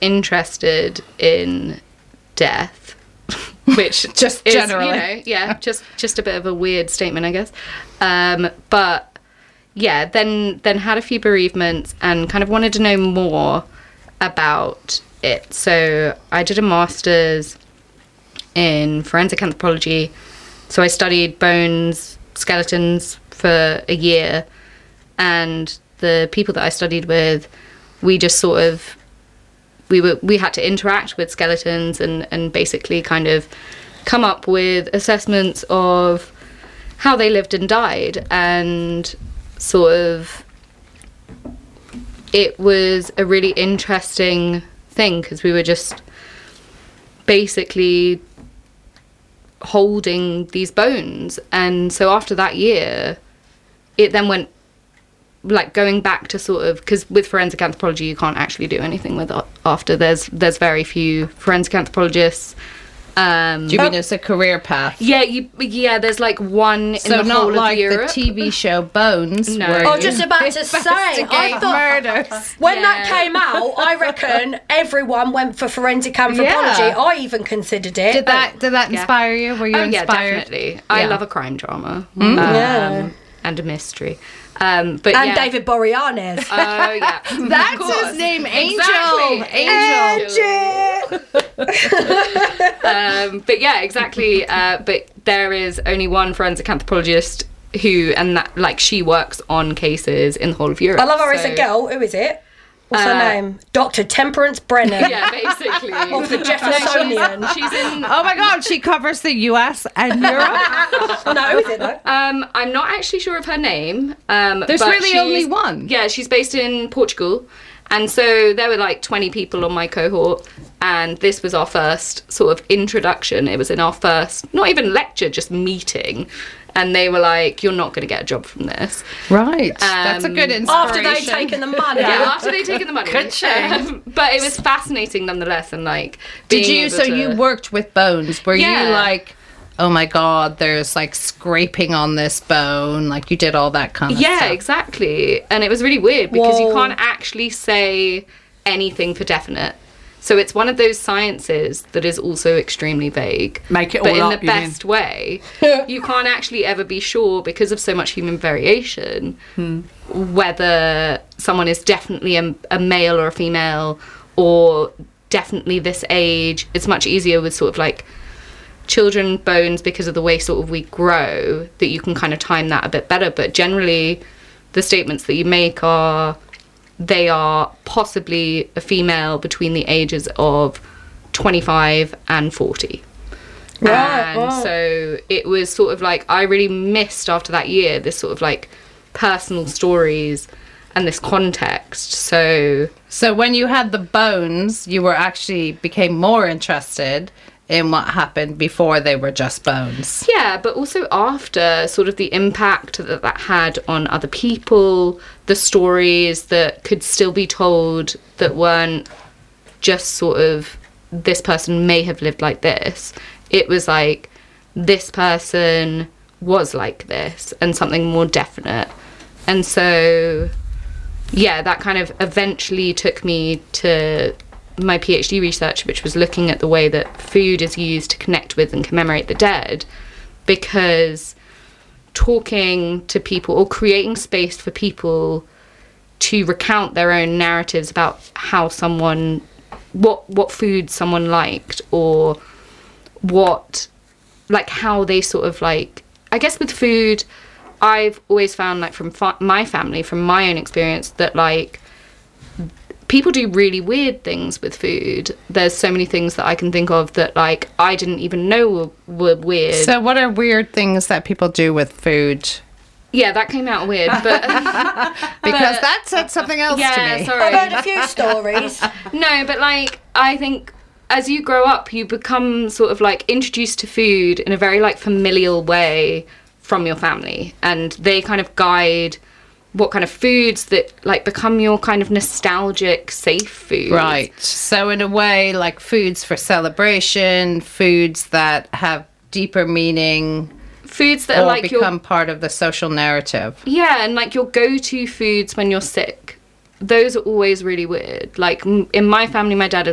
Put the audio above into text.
interested in death, which just is, generally, just a bit of a weird statement, I guess. But yeah, then had a few bereavements and kind of wanted to know more about it. So I did a master's in forensic anthropology. So I studied bones, skeletons for a year, and the people that I studied with, we just sort of we had to interact with skeletons and basically kind of come up with assessments of how they lived and died, and sort of it was a really interesting thing because we were just basically holding these bones. And so after that year, it then went like going back to sort of, because with forensic anthropology you can't actually do anything with it after. There's very few forensic anthropologists. Do you mean it's a career path? Yeah, there's like one in the whole of like Europe. the TV show Bones. No. where I was you just about to say, I thought murders. when that came out, I reckon everyone went for forensic anthropology. Yeah. I even considered it. Did that inspire you? Were you yeah, inspired? definitely. I Yeah. love a crime drama. Yeah. And a mystery. But and yeah. David Boreanaz. Oh yeah, That's his name, Angel. Angel. But yeah, exactly. But there is only one forensic anthropologist and that, like, she works on cases in the whole of Europe. I love her as a girl. Who is it? What's her name? Dr. Temperance Brennan. Yeah, basically. Of the Jeffersonian. She's in. Oh my God, she covers the US and Europe. No, who is it though? I'm not actually sure of her name. There's but really only one. Yeah, she's based in Portugal. And so there were like 20 people on my cohort, and this was our first sort of introduction. It was in our first, not even lecture, just meeting. And they were like, you're not going to get a job from this. Right. That's a good inspiration. After they'd taken the money. Yeah, after they'd taken the money. Good shame. But it was fascinating nonetheless. And like, you worked with bones. Were Yeah. you like, oh my God, there's like scraping on this bone? Like you did all that kind of stuff. Yeah, exactly. And it was really weird because you Whoa. can't actually say anything for definite. So it's one of those sciences that is also extremely vague. Make it but all in up, the you mean? best way. You can't actually ever be sure because of so much human variation whether someone is definitely a male or a female or definitely this age. It's much easier with sort of like children bones because of the way sort of we grow that you can kind of time that a bit better. But generally the statements that you make are they are possibly a female between the ages of 25 and 40. Right, And right. so it was sort of like I really missed after that year this sort of like personal stories and this context. So when you had the bones, you were actually became more interested in what happened before they were just bones. yeah, but also after, sort of the impact that had on other people, the stories that could still be told that weren't just sort of this person may have lived like this. It was like this person was like this and something more definite. And so yeah, that kind of eventually took me to my PhD research, which was looking at the way that food is used to connect with and commemorate the dead, because talking to people or creating space for people to recount their own narratives about how someone, what food someone liked, or what, like how they sort of like, I guess with food, I've always found like from my family, from my own experience, that like people do really weird things with food. There's so many things that I can think of that like I didn't even know were weird. So what are weird things that people do with food? Yeah, that came out weird, but Because that said something else to me. Sorry. I've heard a few stories. No, but like I think as you grow up, you become sort of like introduced to food in a very like familial way from your family, and they kind of guide what kind of foods that like become your kind of nostalgic safe food. Right. So in a way, like foods for celebration, foods that have deeper meaning, Foods that are or like become part of the social narrative. yeah, and like your go-to foods when you're sick. Those are always really weird. Like in my family, my dad